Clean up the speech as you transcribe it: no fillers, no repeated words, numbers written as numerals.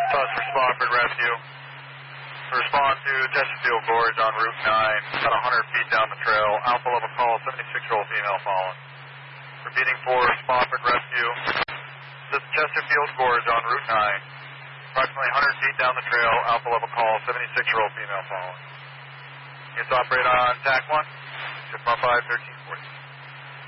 Bus for Spofford Rescue. Respond to Chesterfield Gorge on Route 9, about 100 feet down the trail. Alpha level call, 76-year-old female following. Repeating for Spofford Rescue. This is Chesterfield Gorge on Route 9. Approximately 100 feet down the trail. Alpha level call, 76-year-old female following. Units operate on TAC 1. Ship 513.